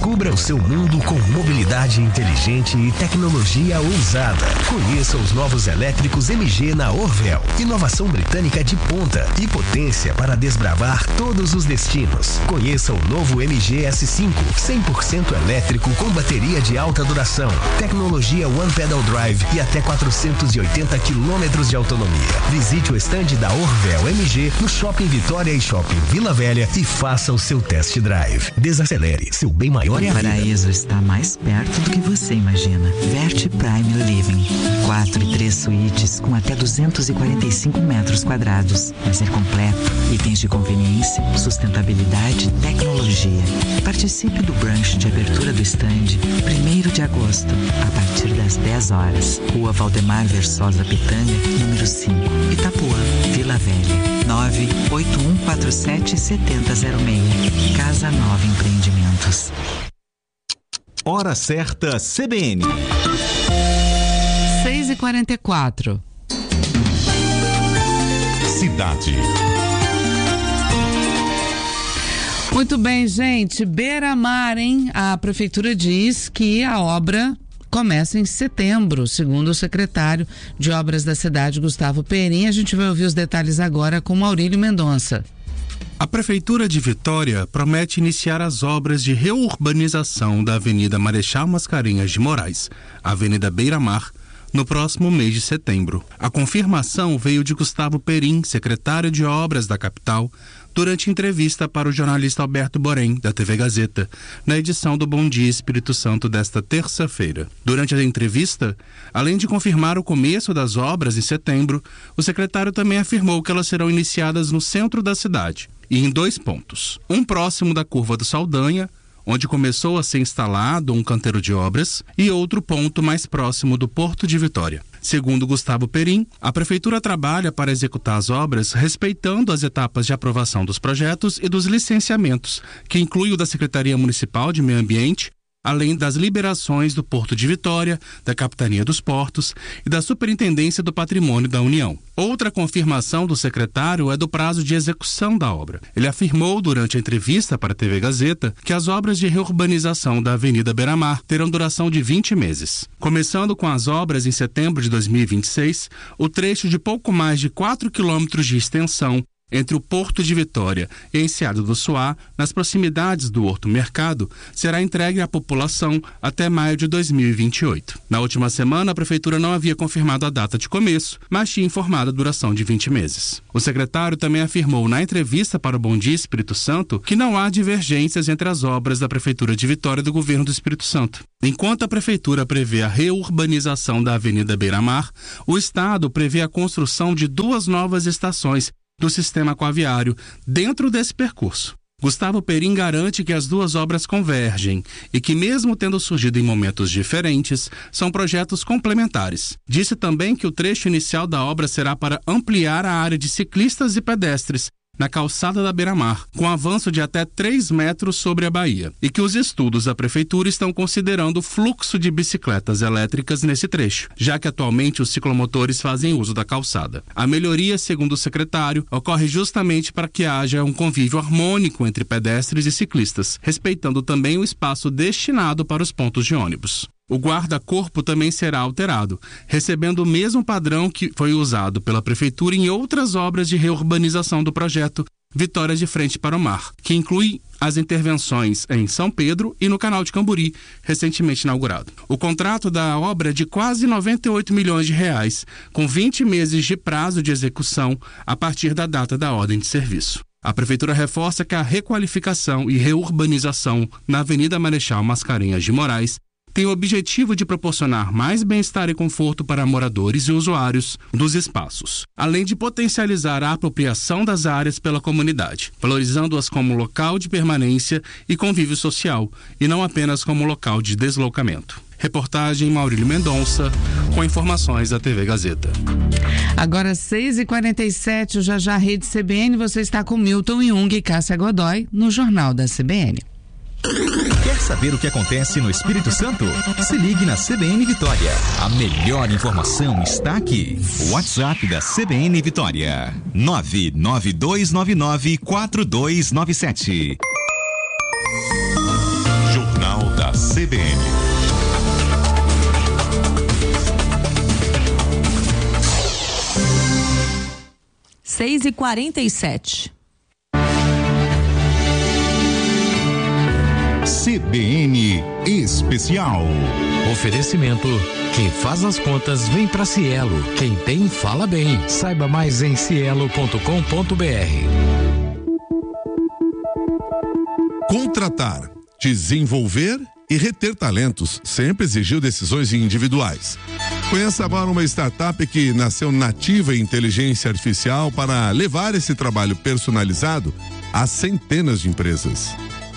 Descubra o seu mundo com mobilidade inteligente e tecnologia ousada. Conheça os novos elétricos MG na Orvel. Inovação britânica de ponta e potência para desbravar todos os destinos. Conheça o novo MG S5, 100% elétrico com bateria de alta duração, tecnologia One Pedal Drive e até 480 quilômetros de autonomia. Visite o estande da Orvel MG no Shopping Vitória e Shopping Vila Velha e faça o seu test drive. Desacelere, seu bem maior é a vida. O paraíso está mais perto do que você imagina. Vert Prime Living. 4 e 3 suítes com até 245 metros quadrados. Lazer completo, itens de conveniência, sustentabilidade e tecnologia. Participe do brunch de abertura do estande 1º de agosto, a partir das 10 horas. Rua Valdemar Versosa Pitanga, número 5, Itapuã, Vila Velha. 981477006. Casa Nova Empreendimentos. Hora certa CBN. 6h44. Cidade. Muito bem, gente. Beira-Mar, hein? A prefeitura diz que a obra começa em setembro, segundo o secretário de Obras da cidade, Gustavo Perim. A gente vai ouvir os detalhes agora com Maurílio Mendonça. A Prefeitura de Vitória promete iniciar as obras de reurbanização da Avenida Marechal Mascarenhas de Moraes, Avenida Beira-Mar, no próximo mês de setembro. A confirmação veio de Gustavo Perim, secretário de Obras da capital, durante entrevista para o jornalista Alberto Borém, da TV Gazeta, na edição do Bom Dia Espírito Santo desta terça-feira. Durante a entrevista, além de confirmar o começo das obras em setembro, o secretário também afirmou que elas serão iniciadas no centro da cidade, e em 2 pontos. Um próximo da Curva do Saldanha, onde começou a ser instalado um canteiro de obras, e outro ponto mais próximo do Porto de Vitória. Segundo Gustavo Perim, a Prefeitura trabalha para executar as obras respeitando as etapas de aprovação dos projetos e dos licenciamentos, que inclui o da Secretaria Municipal de Meio Ambiente, além das liberações do Porto de Vitória, da Capitania dos Portos e da Superintendência do Patrimônio da União. Outra confirmação do secretário é do prazo de execução da obra. Ele afirmou durante a entrevista para a TV Gazeta que as obras de reurbanização da Avenida Beira-Mar terão duração de 20 meses. Começando com as obras em setembro de 2026, o trecho de pouco mais de 4 quilômetros de extensão entre o Porto de Vitória e Enseada do Suá, nas proximidades do Horto Mercado, será entregue à população até maio de 2028. Na última semana, a Prefeitura não havia confirmado a data de começo, mas tinha informado a duração de 20 meses. O secretário também afirmou na entrevista para o Bom Dia Espírito Santo que não há divergências entre as obras da Prefeitura de Vitória e do Governo do Espírito Santo. Enquanto a Prefeitura prevê a reurbanização da Avenida Beira-Mar, o Estado prevê a construção de 2 novas estações do sistema aquaviário dentro desse percurso. Gustavo Perim garante que as 2 obras convergem e que, mesmo tendo surgido em momentos diferentes, são projetos complementares. Disse também que o trecho inicial da obra será para ampliar a área de ciclistas e pedestres na calçada da Beira-Mar, com avanço de até 3 metros sobre a baía, e que os estudos da Prefeitura estão considerando o fluxo de bicicletas elétricas nesse trecho, já que atualmente os ciclomotores fazem uso da calçada. A melhoria, segundo o secretário, ocorre justamente para que haja um convívio harmônico entre pedestres e ciclistas, respeitando também o espaço destinado para os pontos de ônibus. O guarda-corpo também será alterado, recebendo o mesmo padrão que foi usado pela Prefeitura em outras obras de reurbanização do projeto Vitória de Frente para o Mar, que inclui as intervenções em São Pedro e no Canal de Camburi, recentemente inaugurado. O contrato da obra é de quase 98 milhões de reais, com 20 meses de prazo de execução a partir da data da ordem de serviço. A Prefeitura reforça que a requalificação e reurbanização na Avenida Marechal Mascarenhas de Moraes tem o objetivo de proporcionar mais bem-estar e conforto para moradores e usuários dos espaços, além de potencializar a apropriação das áreas pela comunidade, valorizando-as como local de permanência e convívio social, e não apenas como local de deslocamento. Reportagem Maurílio Mendonça, com informações da TV Gazeta. Agora 6h47, o Já Rede CBN, você está com Milton Jung e Cássia Godoy no Jornal da CBN. Quer saber o que acontece no Espírito Santo? Se ligue na CBN Vitória. A melhor informação está aqui. O WhatsApp da CBN Vitória: 992994297. Jornal CBN. 6h47. CBN Especial. Oferecimento. Quem faz as contas vem pra Cielo. Quem tem, fala bem. Saiba mais em cielo.com.br. Contratar, desenvolver e reter talentos sempre exigiu decisões individuais. Conheça agora uma startup que nasceu nativa em inteligência artificial para levar esse trabalho personalizado a centenas de empresas.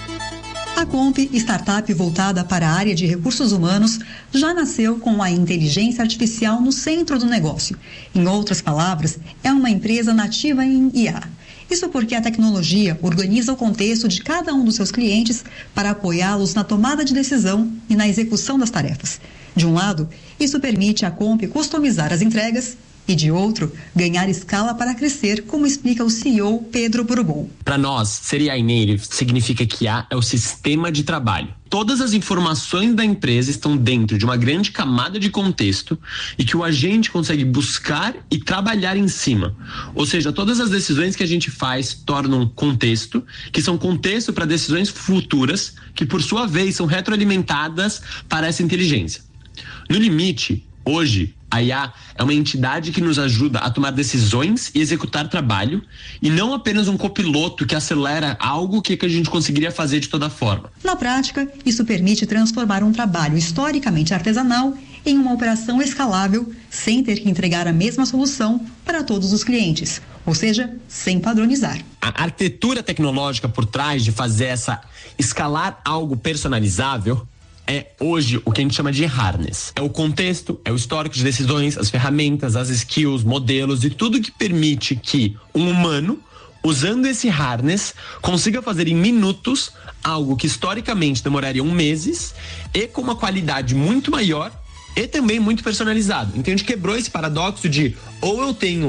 A Comp, startup voltada para a área de recursos humanos, já nasceu com a inteligência artificial no centro do negócio. Em outras palavras, é uma empresa nativa em IA. Isso porque a tecnologia organiza o contexto de cada um dos seus clientes para apoiá-los na tomada de decisão e na execução das tarefas. De um lado, isso permite à Comp customizar as entregas e, de outro, ganhar escala para crescer, como explica o CEO Pedro Bourbon. Para nós, ser AI native significa que IA é o sistema de trabalho. Todas as informações da empresa estão dentro de uma grande camada de contexto e que o agente consegue buscar e trabalhar em cima. Ou seja, todas as decisões que a gente faz tornam contexto, que são contexto para decisões futuras, que por sua vez são retroalimentadas para essa inteligência. No limite, hoje, a IA é uma entidade que nos ajuda a tomar decisões e executar trabalho, e não apenas um copiloto que acelera algo que a gente conseguiria fazer de toda forma. Na prática, isso permite transformar um trabalho historicamente artesanal em uma operação escalável, sem ter que entregar a mesma solução para todos os clientes, ou seja, sem padronizar. A arquitetura tecnológica por trás de fazer escalar algo personalizável é hoje o que a gente chama de harness. É o contexto, é o histórico de decisões, as ferramentas, as skills, modelos e tudo que permite que um humano, usando esse harness, consiga fazer em minutos algo que historicamente demoraria meses e com uma qualidade muito maior e também muito personalizado. Então a gente quebrou esse paradoxo de ou eu tenho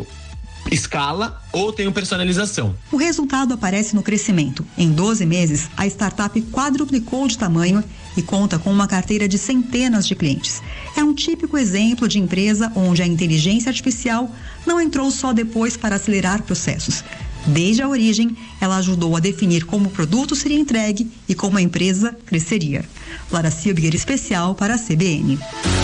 escala ou tenho personalização. O resultado aparece no crescimento. Em 12 meses, a startup quadruplicou de tamanho e conta com uma carteira de centenas de clientes. É um típico exemplo de empresa onde a inteligência artificial não entrou só depois para acelerar processos. Desde a origem, ela ajudou a definir como o produto seria entregue e como a empresa cresceria. Lara Silber, especial para a CBN.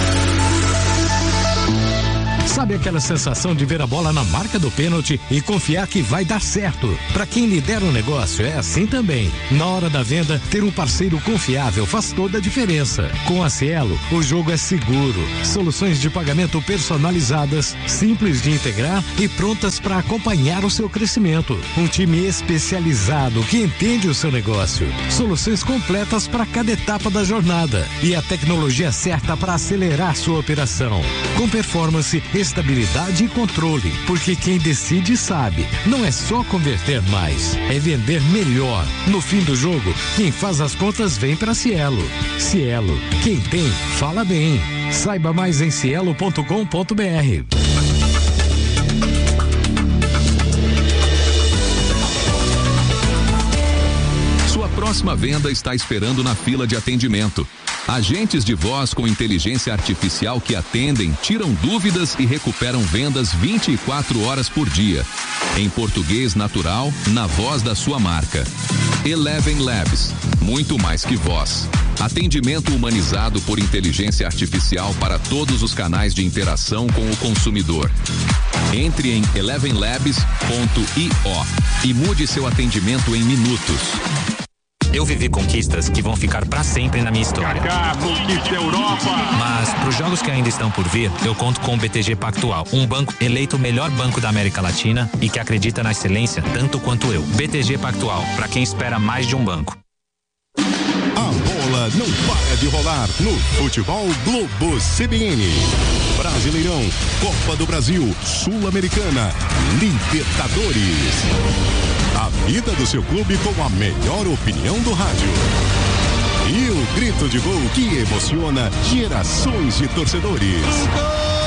Sabe aquela sensação de ver a bola na marca do pênalti e confiar que vai dar certo? Para quem lidera o negócio é assim também. Na hora da venda, ter um parceiro confiável faz toda a diferença. Com a Cielo, o jogo é seguro. Soluções de pagamento personalizadas, simples de integrar e prontas para acompanhar o seu crescimento. Um time especializado que entende o seu negócio. Soluções completas para cada etapa da jornada e a tecnologia certa para acelerar sua operação. Com performance, estabilidade e controle, porque quem decide sabe, não é só converter mais, é vender melhor. No fim do jogo, quem faz as contas vem para Cielo. Cielo, quem tem, fala bem. Saiba mais em cielo.com.br. Sua próxima venda está esperando na fila de atendimento. Agentes de voz com inteligência artificial que atendem, tiram dúvidas e recuperam vendas 24 horas por dia. Em português natural, na voz da sua marca. Eleven Labs, muito mais que voz. Atendimento humanizado por inteligência artificial para todos os canais de interação com o consumidor. Entre em elevenlabs.io e mude seu atendimento em minutos. Eu vivi conquistas que vão ficar pra sempre na minha história. Kaká, conquista Europa! Mas pros jogos que ainda estão por vir, eu conto com o BTG Pactual, um banco eleito o melhor banco da América Latina e que acredita na excelência tanto quanto eu. BTG Pactual, pra quem espera mais de um banco. A bola não para de rolar no Futebol Globo CBN. Brasileirão, Copa do Brasil, Sul-Americana, Libertadores. A vida do seu clube com a melhor opinião do rádio. E o grito de gol que emociona gerações de torcedores.